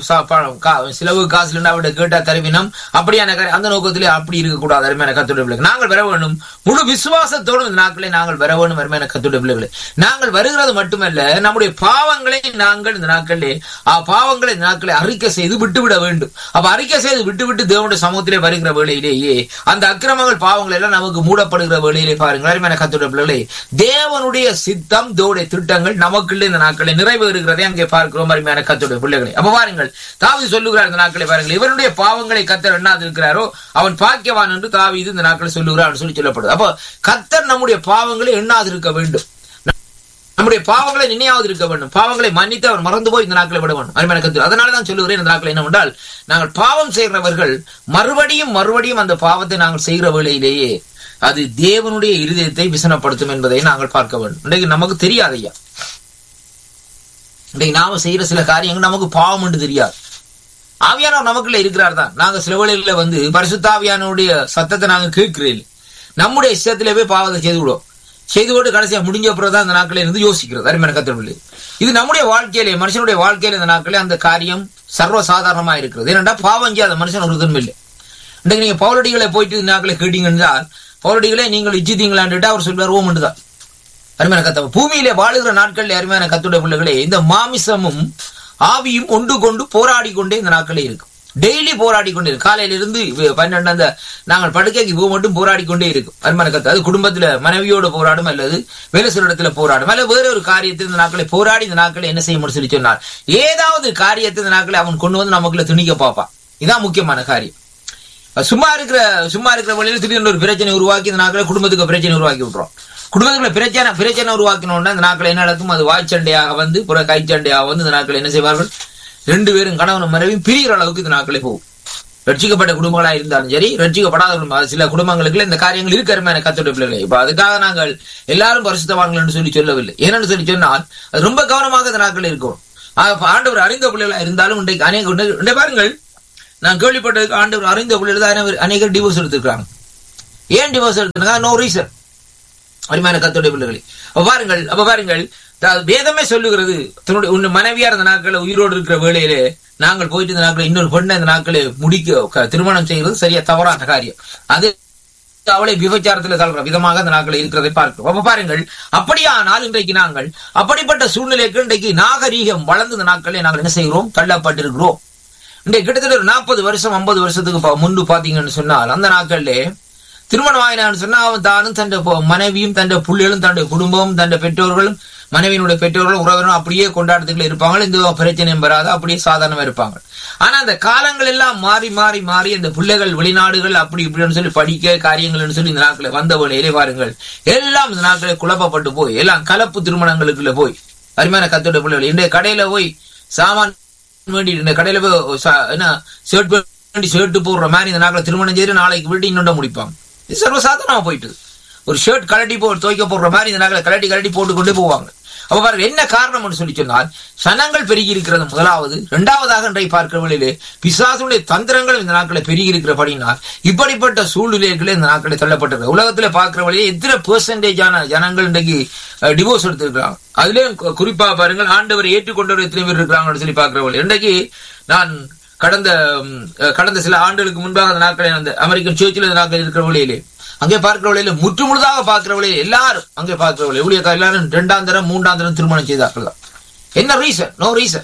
செலவு காசு அவருடைய கேட்டா தருவினம், அப்படியான அந்த நோக்கத்திலே அப்படி இருக்கக்கூடாது. அருமையான கர்த்தருடைய பிள்ளைகள், நாங்கள் வர வேண்டும் முழு விசுவாசத்தோடு இந்த நாட்களை நாங்கள் வர வேண்டும். அருமையான கர்த்தருடைய பிள்ளைகளே, நாங்கள் வருகிறது மட்டுமல்ல, நம்முடைய பாவங்களை நாங்கள் இந்த நாட்களிலே பாவங்களை இந்த நாட்களை அறிக்கை செய்து விட்டுவிட வேண்டும். அப்ப அறிக்கை செய்து விட்டுவிட்டு தேவனுடைய சமூகத்திலே வருகிற மறைக்கப்படுகிற வேளையிலேயே அந்த அக்கிரமங்கள் பாவங்கள் எல்லாம் நமக்கு மூடப்படுகிற வேளையிலே பாருங்கள் அருமையான கர்த்தருடைய பிள்ளைகளே, தேவனுடைய சித்தம் தேவனுடைய திட்டங்கள் நமக்குள்ள இந்த நாட்களை நிறைவேறுகிறதை அங்கே பார்க்கிறோம் அருமையான கர்த்தருடைய பிள்ளைகளே. அப்ப பாருங்கள், தாவீது சொல்லுகிறார் இந்த நாட்களை பாருங்கள், இவருடைய பாவங்களை கர்த்தர் எண்ணாது இருக்கிறாரோ அவன் பாக்கியவான் என்று தாவீது இந்த நாட்களை சொல்லுகிறார் சொல்லி சொல்லப்படுது. அப்ப கர்த்தர் நம்முடைய பாவங்களை எண்ணாது இருக்க வேண்டும், நம்முடைய பாவங்களை நினையாவது இருக்க வேண்டும், பாவங்களை மன்னித்து அவர் மறந்து போய் இந்த நாட்களை விட வேண்டும் அருமையான கர்த்தர். அதனால தான் சொல்லுகிறேன் இந்த நாட்கள் என்னவென்றால், நாங்கள் பாவம் செய்கிறவர்கள் மறுபடியும் மறுபடியும் அந்த பாவத்தை நாங்கள் செய்கிற வேளையிலேயே அது தேவனுடைய இருதயத்தை விசனப்படுத்தும் என்பதை நாங்கள் பார்க்க வேண்டும். இன்றைக்கு நமக்கு தெரியாது ஐயா, இன்றைக்கு நாம செய்யற சில காரியங்கள் நமக்கு பாவம் என்று தெரியாது. ஆவியானவர் நமக்குள்ள இருக்கிறார் தான். நாங்க சில வேளைகளில வந்து பரிசுத்தாவியானுடைய சத்தத்தை நாங்க கேட்கிறேன், நம்முடைய இஷ்டத்திலே போய் பாவத்தை செய்து விடுவோம், செய்து கொண்டு கடைசியா முடிஞ்ச பிறகுதான் இந்த நாட்களை இருந்து யோசிக்கிறது அருமையான கர்த்தருடைய. இது நம்முடைய வாழ்க்கையிலே, மனுஷனுடைய வாழ்க்கையில இந்த நாட்களே அந்த காரியம் சர்வசாதாரணமா இருக்கிறது. ஏனென்றா பாவம் செய்யாத மனுஷன் ஒரு தன்மை இல்லை. இன்றைக்கு நீங்க பவுலடிகளை போயிட்டு இந்த நாட்களை கேட்டீங்கன்னா, பவுலடிகளை நீங்கள் இச்சித்தீங்களான்ட்டு அவர் சொல்வார் ஓம் என்றுதான் அருமையான கர்த்தர். பூமியிலே வாழுகிற நாட்கள் அருமையான கர்த்தருடைய பிள்ளைகளே, இந்த மாமிசமும் ஆவியும் ஒன்று கொண்டு போராடி கொண்டே இந்த நாட்களே இருக்கும். டெய்லி போராடி கொண்டே இருக்கு. காலையில இருந்து பன்னெண்டு அந்த நாங்கள் படுக்கைக்கு போக மட்டும் போராடி கொண்டே இருக்கும் அருமையான கர்த்தர். அது குடும்பத்துல மனைவியோட போராடும், அல்லது வேலை சில இடத்துல போராடும், அல்ல வேற ஒரு காரியத்தில் இந்த நாட்களை போராடி இந்த நாட்களை என்ன செய்ய முடியும் சொல்லி சொன்னார். ஏதாவது காரியத்தை இந்த நாட்களை அவன் கொண்டு வந்து நமக்குள்ள திணிக்க பார்ப்பான். இதான் முக்கியமான காரியம். சும்மா இருக்கிற சும்மா இருக்கிற வழியில திடீர்னு ஒரு பிரச்சனை உருவாக்கி இந்த நாட்களை குடும்பத்துக்கு பிரச்சனை உருவாக்கி விட்டுறோம். குடும்பத்துக்குள்ள பிரச்சனை பிரச்சனை உருவாக்கணும்னா இந்த நாட்களை என்ன நடக்கும், அது வாய்ச்சண்டையாக வந்து புற கைச்சண்டையாக வந்து இந்த நாட்களை என்ன செய்வார்கள், ரெண்டு பேரும் கணவனும் மனைவியும் பிரிகிற அளவுக்கு இந்த நாட்களே போகும். ரட்சிக்கப்பட்ட குடும்பங்களா இருந்தாலும் சரி, ரட்சிக்கப்படாத குடும்பம் சில குடும்பங்களுக்கு இந்த காரியங்கள் இருக்கிற கர்த்தருடைய பிள்ளைகளை. இப்ப அதுக்காக நாங்கள் எல்லாரும் பரிசுத்தவான்கள் என்று சொல்லி சொல்லவில்லை. ஏனென்று சொல்லி சொன்னால் அது ரொம்ப கவனமாக இந்த நாட்கள் இருக்கும். ஆண்டவர் அறிந்த பிள்ளைகளா இருந்தாலும் இன்றைக்கு அநேக பாருங்கள், நான் கேள்விப்பட்டதுக்கு ஆண்டவர் அறிந்த பிள்ளைகள் தான் அநேகர் டிவோர்ஸ் எடுத்திருக்காங்க. ஏன் டிவோர்ஸ் எடுத்திருக்காங்க? நோ ரீசன் அருமையான கர்த்தருடைய பிள்ளைகளை. அப்ப பாருங்கள் அப்ப பாருங்கள் வேதமே சொல்லுகிறது, தன்னுடைய உன் மனைவியார் இந்த நாட்களை உயிரோடு இருக்கிற வேளையிலே நாங்கள் போயிட்டு இந்த நாட்களை இன்னொரு பெண்ணை இந்த நாட்களை முடிக்க திருமணம் செய்கிறது சரியா தவறான காரியம். அது அவளை விபச்சாரத்தில் தள்ளுற விதமாக இந்த நாட்களை இருக்கிறதை பார்க்கிறோம். அப்ப பாருங்கள், அப்படியானால் இன்றைக்கு நாங்கள் அப்படிப்பட்ட சூழ்நிலைக்கு இன்றைக்கு நாகரீகம் வளர்ந்த இந்த நாட்களை நாங்கள் என்ன செய்கிறோம், தள்ளப்பட்டிருக்கிறோம். இன்றைக்கு கிட்டத்தட்ட ஒரு நாற்பது வருஷம் ஐம்பது வருஷத்துக்கு முன்பு பாத்தீங்கன்னு சொன்னால் அந்த நாட்களிலே திருமணம் ஆயினான்னு சொன்னா அவன் தானும் தன் மனைவியும் தன் பிள்ளைகளும் தன்னுடைய குடும்பமும் தன் பெற்றோர்களும் மனைவியினுடைய பெற்றோர்களும் உறவினரும் அப்படியே கொண்டாட்டத்துக்குள்ள இருப்பாங்க, இந்த பிரச்சனையும் வராது, அப்படியே சாதாரணமா இருப்பாங்க. ஆனா அந்த காலங்கள் எல்லாம் மாறி மாறி மாறி அந்த பிள்ளைகள் வெளிநாடுகள் அப்படி இப்படின்னு சொல்லி படிக்க காரியங்கள் சொல்லி இந்த நாட்களை வந்த வேளையிலே பாருங்கள், எல்லாம் இந்த நாட்களை குழப்பப்பட்டு போய் எல்லாம் கலப்பு திருமணங்களுக்குள்ள போய் அருமையான கர்த்தருடைய பிள்ளைகள் இன்றைய கடையில போய் சாமான் வேண்டி இந்த கடையில போய் என்ன ஷர்ட் வேண்டி ஷர்ட் போடுற மாதிரி இந்த நாட்களை திருமணம் செய்து நாளைக்கு விட்டு இன்னொண்ட முடிப்பாங்க. இது சர்வசாதாரணமா போயிட்டு ஒரு ஷர்ட் கலட்டி போ துவைக்க போடுற மாதிரி இந்த நாட்களை கலட்டி கலட்டி போட்டு கொண்டு போவாங்க. அப்ப பாருங்க என்ன காரணம் சொல்லி சொன்னால் சனங்கள் பெருகி இருக்கிறது முதலாவது. இரண்டாவதாக இன்றைய பார்க்கிற வழியிலே பிசாசுடைய தந்திரங்கள் இந்த நாட்களை பெருகி இருக்கிறபடினால் இப்படிப்பட்ட சூழ்நிலைகளே இந்த நாட்களை தள்ளப்பட்டிருக்கு. உலகத்துல பார்க்கிற வழியே எத்தனை பெர்சன்டேஜான ஜனங்கள் இன்றைக்கு டிவோர்ஸ் எடுத்திருக்கிறாங்க. அதுலயும் குறிப்பா பாருங்கள், ஆண்டவரை ஏற்றுக்கொண்டவர் எத்தனை பேர் இருக்கிறாங்கன்னு சொல்லி பார்க்கிற வழி. இன்றைக்கு நான் கடந்த கடந்த சில ஆண்டுகளுக்கு முன்பாக அந்த நாட்களை அந்த அமெரிக்கன் சர்ச்சில் இந்த நாட்கள் இருக்கிற வழியிலே அங்கே பார்க்கிற வழியில முற்று முழுதாக பார்க்கிற வழியில எல்லாரும் அங்கே பார்க்கிற வழி ஊழியக்கார எல்லாரும் இரண்டாம் தரம் மூன்றாம் தரம் திருமணம் செய்தார்கள் தான். என்ன ரீசன்? நோ ரீசன்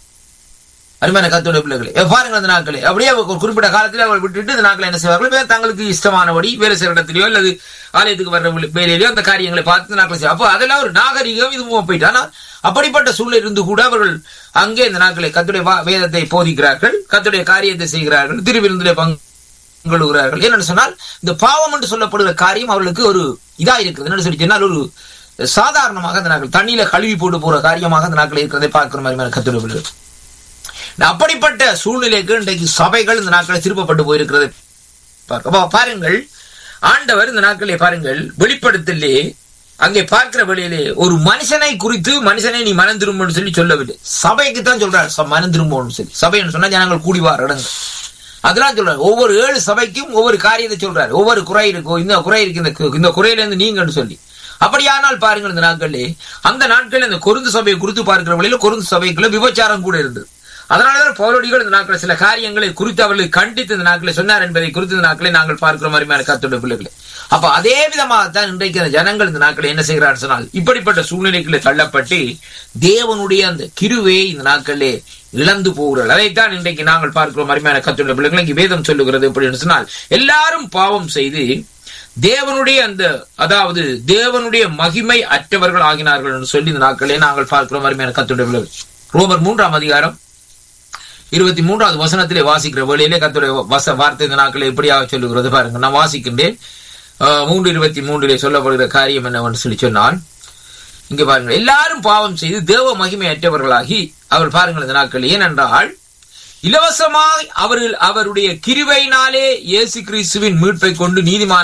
அருமையான கர்த்தருடைய பிள்ளைகளே. பாருங்கள் அந்த நாட்களே அப்படியே ஒரு குறிப்பிட்ட காலத்தில் அவர்கள் விட்டுட்டு இந்த நாட்களை என்ன செய்வார்கள், தங்களுக்கு இஷ்டமானபடி வேலை செய்கிற இடத்திலேயோ அல்லது ஆலயத்துக்கு வர்ற வேலையிலேயோ அந்த காரியங்களை பார்த்து நாட்களை செய்வார். அப்போ அதெல்லாம் ஒரு நாகரிகம் இதுவும் போயிட்டு. ஆனால் அப்படிப்பட்ட சூழ்நிலை இருந்து கூட அவர்கள் அங்கே இந்த நாட்களை கர்த்தருடைய வேதத்தை போதிக்கிறார்கள், கர்த்தருடைய காரியத்தை செய்கிறார்கள், திருவிருந்திலே பங்குகிறார்கள். என்னன்னு சொன்னால் இந்த பாவம் என்று சொல்லப்படுகிற காரியம் அவர்களுக்கு ஒரு இதா இருக்கிறது. என்னன்னு சொல்லி சொன்னால் ஒரு சாதாரணமாக அந்த நாட்கள் தண்ணியில கழுவி போட்டு போற காரியமாக அந்த நாட்கள் இருக்கிறதை பார்க்கிற மாதிரி கர்த்தருடைய அப்படிப்பட்ட சூழ்நிலைக்கு இன்றைக்கு சபைகள் இந்த நாட்களை திருப்பப்பட்டு போயிருக்கிறது பாருங்கள். ஆண்டவர் இந்த நாட்களை பாருங்கள் வெளிப்படுத்தலே அங்கே பார்க்கிற வழியிலே ஒரு மனுஷனை குறித்து மனுஷனை நீ மனம் திரும்புன்னு சொல்லி சொல்லவில்லை, சபைக்கு தான் சொல்றாரு மனம் திரும்பணும்னு சொல்லி. சபைன்னு சொன்னா ஜனங்கள் கூடிவார் இடங்கள் அதெல்லாம் சொல்றாரு. ஒவ்வொரு ஏழு சபைக்கும் ஒவ்வொரு காரியத்தை சொல்றாரு, ஒவ்வொரு குறை இருக்கும், இந்த குறை இருக்கு, இந்த குறையில இருந்து நீங்கன்னு சொல்லி. அப்படியானால் பாருங்கள் இந்த நாட்களே அந்த நாட்கள் இந்த கொருந்து சபையை குறித்து பார்க்கிற வழியில கொருந்து சபைக்குள்ள விபச்சாரம் கூட இருந்தது. அதனாலதான் பவுலடிகள் இந்த நாட்களில் சில காரியங்களை குறித்து அவர்களை கண்டித்து இந்த நாட்களை சொன்னார் என்பதை குறித்து இந்த நாட்களை நாங்கள் பார்க்கிறோம் அருமையான கர்த்தருடைய பிள்ளைகளை. அப்ப அதே விதமாகத்தான் இன்றைக்கு அந்த ஜனங்கள் இந்த நாட்களை என்ன செய்கிறார் சொன்னால், இப்படிப்பட்ட சூழ்நிலைகளை தள்ளப்பட்டு தேவனுடைய அந்த கிருபையை இந்த நாட்களிலே இழந்து போகிறார்கள். அதைத்தான் இன்றைக்கு நாங்கள் பார்க்கிறோம் அருமையான கர்த்தருடைய பிள்ளைகளை. இங்கு வேதம் சொல்லுகிறது எப்படி சொன்னால், எல்லாரும் பாவம் செய்து தேவனுடைய அந்த அதாவது தேவனுடைய மகிமை அற்றவர்கள் ஆகினார்கள் என்று சொல்லி இந்த நாட்களே நாங்கள் பார்க்கிறோம் அருமையான கர்த்தருடைய பிள்ளைகள். ரோமர் மூன்றாம் அதிகாரம் இருபத்தி மூன்றாவது வசனத்திலே வாசிக்கிற வேளையிலே கர்த்தருடைய வச வார்த்தை இந்த நாட்களே எப்படியாக சொல்லுகிறது பாருங்க. நான் வாசிக்கின்றேன். மூன்று இருபத்தி மூன்றிலே சொல்லப்படுகிற காரியம் என்னவென்று சொல்லி சொன்னால், இங்க பாருங்க, எல்லாரும் பாவம் செய்து தேவ மகிமை அற்றவர்களாகி அவர் பாருங்கள் இந்த நாட்கள், ஏனென்றால் இலவசமாய் அவர்கள் அவருடைய கிருபையினாலே இயேசு கிறிஸ்துவின் மீட்பை கொண்டு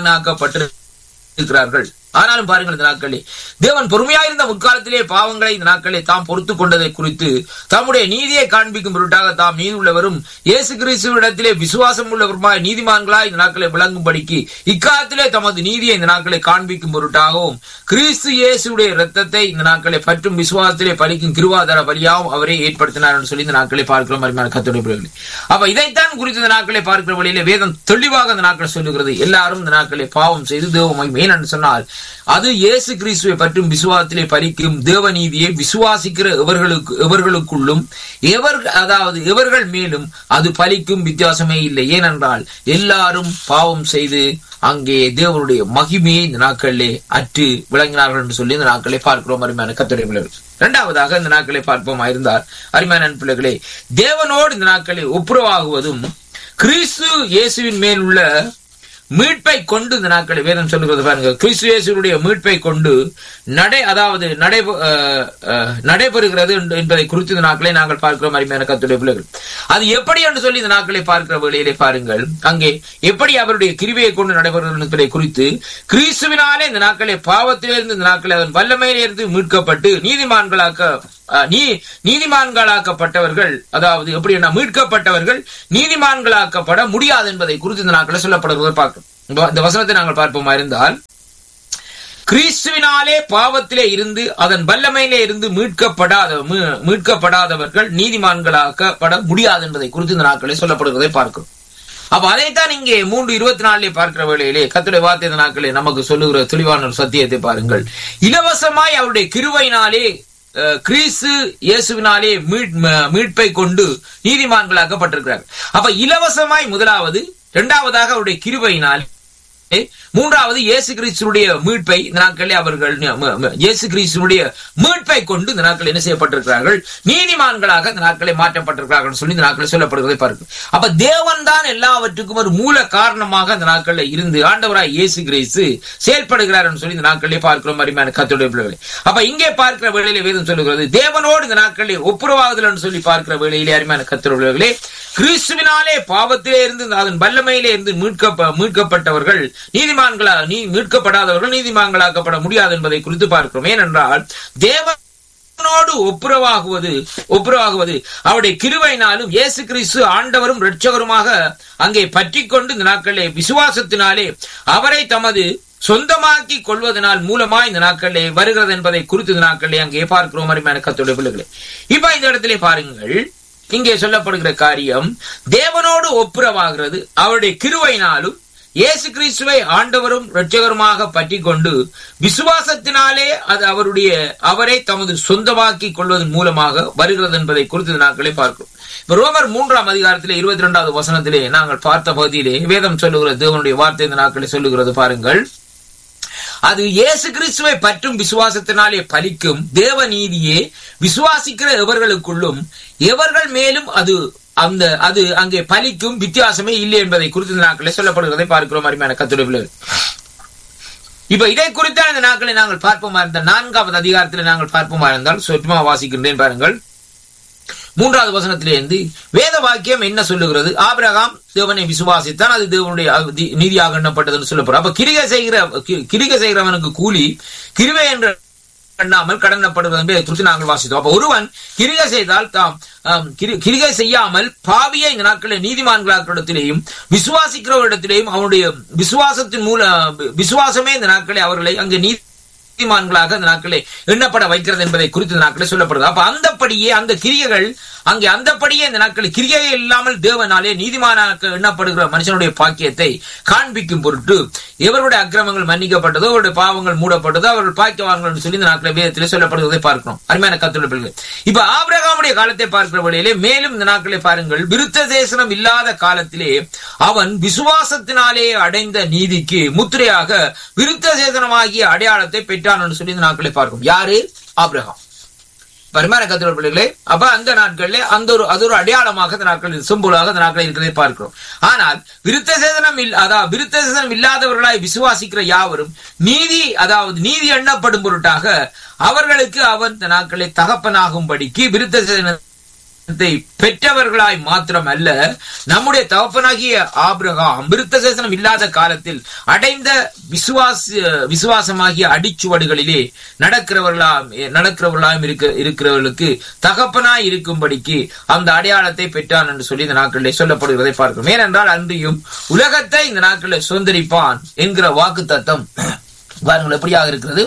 நீதிமானாக்கப்பட்டிருக்கிறார்கள். ஆனாலும் பாருங்கள் இந்த நாட்களே தேவன் பொறுமையாயிருந்த முற்காலத்திலே பாவங்களை இந்த நாட்களே தாம் பொறுத்துக் கொண்டதை குறித்து தம்முடைய நீதியை காண்பிக்கும் பொருட்டாக தாம் நீதி உள்ளவரும் இயேசு கிறிஸ்துவிடத்திலே விசுவாசம் உள்ளவருமாய் நீதிமான்களாய் இந்த நாட்களை விளங்கும்படிக்கு இக்காலத்திலே தமது நீதியை இந்த நாட்களை காண்பிக்கும் பொருட்டாகவும் கிறிஸ்து இயேசுடைய இரத்தத்தை இந்த நாட்களை பற்றும் விசுவாசத்திலே பலிக்கும் கிருபாதார பலியாகவும் அவரே ஏற்படுத்தினார் என்று சொல்லி இந்த நாட்களை பார்க்கிறோம் அருமையான கர்த்தருடைய பிள்ளைகளே. அப்ப இதைத்தான் குறித்து இந்த நாட்களை பார்க்கிற வழியிலே வேதம் தெளிவாக இந்த நாட்களை சொல்லுகிறது. எல்லாரும் இந்த நாட்களை பாவம் செய்து தேவ மகிமை என்று சொன்னால், அது இயேசு கிறிஸ்துவை பற்றும் விசுவாசத்திலே பலிக்கும் தேவநீதியை விசுவாசிக்கிற எவர்களுக்கு எவர்களுக்குள்ளும் எவர் அதாவது எவர்கள் மேலும் அது பலிக்கும் வித்தியாசமே இல்லை. ஏனென்றால் எல்லாரும் பாவம் செய்து அங்கே தேவனுடைய மகிமையை இந்த நாட்களிலே அற்று விளங்கினார்கள் என்று சொல்லி இந்த நாட்களை பார்க்கிறோம் அருமையான கர்த்தருடைய பிள்ளைகள். இரண்டாவதாக இந்த நாட்களை பார்ப்போமா இருந்தால் அருமையான பிள்ளைகளே, தேவனோடு இந்த நாட்களை ஒப்புரவாகுவதும் கிறிஸ்து இயேசுவின் மேல் உள்ள மீட்பை கொண்டு இந்த நாட்களை வேதம் சொல்லுகிறது பாருங்க. கிறிஸ்து இயேசுடைய மீட்பை கொண்டு நடை அதாவது நடை நடைபெறுகிறது என்பதை குறித்து இந்த நாட்களை நாங்கள் பார்க்கிறோம் அருமையான கர்த்தருடைய பிள்ளைகள். அது எப்படி என்று சொல்லி இந்த நாட்களை பார்க்கிற வேளையிலே பாருங்கள், அங்கே எப்படி அவருடைய கிருபையை கொண்டு நடைபெறுகிறது என்பதை குறித்து கிறிஸ்துவினாலே இந்த நாட்களை பாவத்திலிருந்து இந்த நாட்களை அதன் வல்லமையிலிருந்து மீட்கப்பட்டு நீதிமான்களாக்க நீ நீதிமான்களாக்கப்பட்டவர்கள் அதாவது எப்படி என்ன மீட்கப்பட்டவர்கள் நீதிமான்களாக்கப்பட முடியாது என்பதை குறித்து இந்த நாட்களை சொல்லப்படுவதை பார்க்கிறோம். இந்த வசனத்தை நாங்கள் பார்ப்போமா இருந்தால், கிறிஸ்துவினாலே பாவத்திலே இருந்து அதன் வல்லமையிலே இருந்து மீட்கப்படாத மீட்கப்படாதவர்கள் நீதிமான்களாக்கப்பட முடியாது என்பதை குறித்து இந்த நாட்களை சொல்லப்படுவதை பார்க்கிறோம். அப்ப அதைத்தான் இங்கே மூன்று இருபத்தி நாலுலே பார்க்கிற வேளையிலே கர்த்தருடைய வார்த்தை இந்த நாட்களே நமக்கு சொல்லுகிற தெளிவான ஒரு சத்தியத்தை பாருங்கள். இலவசமாய் அவருடைய கிருபையினாலே கிறிஸ்து இயேசுவினாலே மீட்பை கொண்டு நீதிமான்களாக்கப்பட்டிருக்கிறார். அப்ப இலவசமாய் முதலாவது, இரண்டாவதாக அவருடைய கிருபையினால், மூன்றாவது இயேசு கிறிஸ்துடைய மீட்பை இந்த நாட்களில் அவர்கள் இயேசு கிறிஸ்துடைய மீட்பை கொண்டு இந்த நாட்கள் என்ன செய்யப்பட்டிருக்கிறார்கள், நீதிமான்களாக இந்த நாட்களை மாற்றப்பட்டிருக்கிறார்கள் சொல்லி இந்த நாட்களை சொல்லப்படுவதை பார்க்கும். அப்ப தேவன் தான் எல்லாவற்றுக்கும் ஒரு மூல காரணமாக இந்த நாட்களில் இருந்து ஆண்டவராய் இயேசு கிறிஸ்து செயல்படுகிறார் என்று சொல்லி இந்த நாட்களிலே பார்க்கிறோம் அருமையான கர்த்தருடைய பிள்ளைகளே. அப்ப இங்கே பார்க்கிற வேளையிலே வேதம் சொல்லுகிறது, தேவனோடு இந்த நாட்களில் ஒப்புரவாகுதல் என்று சொல்லி பார்க்கிற வேளையிலே அருமையான கர்த்தருடைய பிள்ளைகளே, கிறிஸ்துவினாலே பாவத்திலே இருந்து அதன் வல்லமையிலே இருந்து மீட்க மீட்கப்பட்டவர்கள் நீதிமான்களா நீ மீட்கப்படாதவர்கள் நீதிமான்களாக்கப்பட முடியாது என்பதை குறித்து பார்க்கிறோம். ஏனென்றால் தேவனோடு ஒப்புரவாகுவது ஒப்புரவாகுவது அவருடைய கிருபையினாலும் இயேசு கிறிஸ்து ஆண்டவரும் இரட்சகருமாக அங்கே பற்றி கொண்டு இந்த நாட்களிலே விசுவாசத்தினாலே அவரை தமது சொந்தமாக்கி கொள்வதனால் மூலமா இந்த நாட்களிலே வருகிறது என்பதை குறித்து இந்த நாட்களிலே அங்கே பார்க்கிறோம் அருமையான கர்த்தருடைய பிள்ளைகளே. இப்ப இந்த இடத்திலே பாருங்கள், இங்கே சொல்லப்படுகிற காரியம் தேவனோடு ஒப்புரவாகிறது அவருடைய கிருபையினாலும் இயேசு கிறிஸ்துவை ஆண்டவரும் இரட்சகருமாக பற்றி கொண்டு விசுவாசத்தினாலே அது அவருடைய அவரை தமது சொந்தமாக்கி கொள்வதன் மூலமாக வருகிறது என்பதை குறித்து நாட்களை பார்க்கிறோம். ரோமர் மூன்றாம் அதிகாரத்திலே இருபத்தி இரண்டாவது வசனத்திலே நாங்கள் பார்த்த பகுதியிலே வேதம் சொல்லுகிறது, தேவனுடைய வார்த்தை இந்த நாட்களை சொல்லுகிறது பாருங்கள். அது இயேசு கிறிஸ்துவை பற்றும் விசுவாசத்தினாலே பலிக்கும் தேவ நீதியே விசுவாசிக்கிற எவர்களுக்குள்ளும் எவர்கள் மேலும் அது அந்த அது அங்கே பலிக்கும் வித்தியாசமே இல்லை என்பதை குறித்து இந்த நாட்களை சொல்லப்படுகிறதை பார்க்கிறோம் அருமையான கர்த்தருடைய பிள்ளைகளே. இப்ப இதை குறித்தான இந்த நாட்களை நாங்கள் பார்ப்போமா இருந்தால் நான்காவது அதிகாரத்தில் நாங்கள் பார்ப்போமா இருந்தால் சொற்றுமா வாசிக்கின்றேன் பாருங்கள். மூன்றாவது வசனத்திலே இருந்து வேத வாக்கியம் என்ன சொல்லுகிறது, ஆபிரகாம் தேவனை விசுவாசித்தான் அது தேவனுடைய நீதியாக எண்ணப்பட்டதுன்னு சொல்லப்படுற. அப்ப கிரிகை செய்கிற கிரிகை செய்கிறவனுக்கு கூலி கிருபை என்ற எண்ணாமல் கடனப்படுவது என்பதை குறித்து நாங்கள் வாசித்தோம். அப்ப ஒருவன் கிரிகை செய்தால் தாம் கிரிகை செய்யாமல் பாவியை இந்த நாட்களில் நீதிமான்களிடத்திலேயும் விசுவாசிக்கிறவரிடத்திலேயும் அவனுடைய விசுவாசத்தின் மூல விசுவாசமே இந்த நாட்களை அவர்களை அங்கே நீதி நீதிமான்களாக அந்த நாட்களை எண்ணப்பட வைக்கிறது என்பதை குறித்து இந்த நாட்களை சொல்லப்படுது. அப்ப அந்தப்படியே அந்த கிரியைகள் அங்கே அந்தப்படியே இந்த நாட்களில் கிரியை இல்லாமல் தேவனாலே நீதிமானாக எண்ணப்படுகிற மனுஷனுடைய பாக்கியத்தை காண்பிக்கும் பொருட்டு எவருடைய அக்கிரமங்கள் மன்னிக்கப்பட்டதோ அவருடைய பாவங்கள் மூடப்பட்டதோ அவர்கள் பாக்கியவான்கள் சொல்லி இந்த நாட்களை வேதத்திலே சொல்லப்படுவதை பார்க்கிறோம். அருமையான கர்த்தருடைய பிள்ளைகளே, இப்ப ஆபிரகாமுடைய காலத்தை பார்க்கிற வழியிலே மேலும் இந்த நாட்களை பாருங்கள். விருத்த சேசனம் இல்லாத காலத்திலே அவன் விசுவாசத்தினாலே அடைந்த நீதிக்கு முத்திரையாக விருத்த சேசனமாகிய அடையாளத்தை பெற்றான் என்று சொல்லி இந்த நாட்களை பார்க்கும். யாரு? ஆபிரகாம். பரிமாற கத்தோட பிள்ளைகளே, அப்ப அந்த நாட்களிலே அந்த ஒரு அது ஒரு அடையாளமாக அந்த நாட்களில் சிம்பலாக அந்த நாட்களில் இருக்கிறதை பார்க்கிறோம். ஆனால் விருத்த சேதனம் அதாவது விருத்த சேதனம் இல்லாதவர்களாய் விசுவாசிக்கிற யாவரும் நீதி அதாவது நீதி எண்ணப்படும் பொருட்டாக அவர்களுக்கு அவன் இந்த நாட்களை தகப்பனாகும்படிக்கு விருத்த சேதனத்தை பெற்றவர்களாய் மாத்திரம் அல்ல, நம்முடைய தகப்பனாகிய ஆபிரகாம் விருத்த சேசனம் இல்லாத காலத்தில் அடைந்த விசுவாச விசுவாசமாகிய அடிச்சுவடுகளிலே நடக்கிறவர்களாம் நடக்கிறவர்களாயும் இருக்க இருக்கிறவர்களுக்கு தகப்பனாய் இருக்கும்படிக்கு அந்த அடையாளத்தை பெற்றான் என்று சொல்லி இந்த நாட்களிலே சொல்லப்படுவதை பார்க்கிறோம். ஏனென்றால் அன்றியும் உலகத்தை இந்த நாட்களில் சுதந்திரிப்பான் என்கிற வாக்கு தத்தம் பாருங்கள் எப்படியாக இருக்கிறது.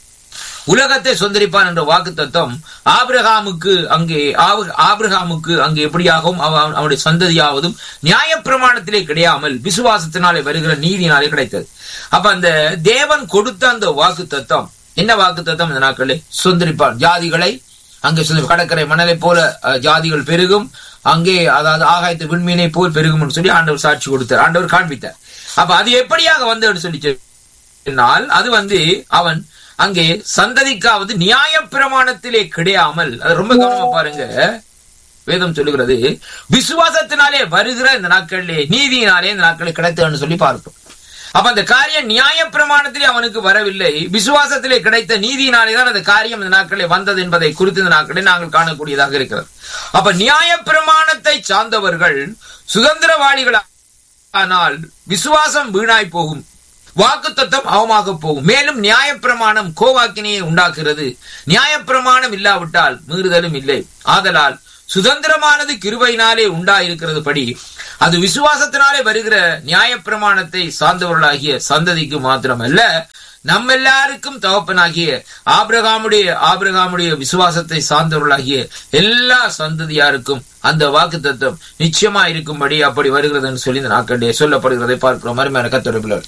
உலகத்தை சுதந்திரிப்பான் என்ற வாக்கு தத்துவம் ஆபிரகாமுக்கு அங்கே ஆபிரகாமுக்கு அங்கே எப்படியாகவும் அவனுடைய சந்ததியாவதும் நியாயப்பிரமாணத்திலே கிடையாமல் விசுவாசத்தினாலே வருகிற நீதியினாலே கிடைத்தது. அப்ப அந்த தேவன் கொடுத்த அந்த வாக்கு தத்துவம் என்ன வாக்கு தத்துவம்? இந்த நாட்களில் சுதந்திரிப்பான் ஜாதிகளை அங்கே கடற்கரை மணலை போல ஜாதிகள் பெருகும், அங்கே அதாவது ஆகாயத்து விண்மீனை போல் பெருகும் சொல்லி ஆண்டவர் சாட்சி கொடுத்தார், ஆண்டவர் காண்பித்தார். அப்ப அது எப்படியாக வந்து சொல்லி சொன்னால் அது வந்து அவன் அங்கே சந்ததிக்காவது நியாய பிரமாணத்திலே கிடையாமல், அது ரொம்ப கவனமா பாருங்க, வேதம் சொல்லுகிறது விசுவாசத்தினாலே வருகிற இந்த நாட்களிலே நீதியினாலே இந்த நாட்களை கிடைத்தன்னு சொல்லி பார்ப்போம். அப்ப அந்த காரியம் நியாய பிரமாணத்திலே அவனுக்கு வரவில்லை, விசுவாசத்திலே கிடைத்த நீதியினாலே தான் அந்த காரியம் இந்த நாட்களிலே வந்தது என்பதை குறித்து இந்த நாட்களை நாங்கள் காணக்கூடியதாக இருக்கிறது. அப்ப நியாய பிரமாணத்தை சார்ந்தவர்கள் சுதந்திரவாளிகள், ஆனால் விசுவாசம் வீணாய் போகும், வாக்கு தத்தம் அவமாக போகும். மேலும் நியாயப்பிரமாணம் கோவாக்கினையை உண்டாக்குகிறது. நியாயப்பிரமாணம் இல்லாவிட்டால் மீறுதலும் இல்லை. ஆதலால் சுதந்திரமானது கிருபையினாலே உண்டாயிருக்கிறது படி அது விசுவாசத்தினாலே வருகிற நியாயப்பிரமாணத்தை சார்ந்தவர்களாகிய சந்ததிக்கு மாத்திரமல்ல, நம்ம எல்லாருக்கும் தகப்பனாகிய ஆபிரகாமுடைய ஆபிரகாமுடைய விசுவாசத்தை சார்ந்தவர்களாகிய எல்லா சந்ததியாருக்கும் அந்த வாக்கு தத்துவம் நிச்சயமா இருக்கும்படி அப்படி வருகிறது என்று சொல்லி இந்த நாட்களிலே சொல்லப்படுகிறதை பார்க்கிறோம். அருமையான கர்த்தருடைய பிள்ளைகளே,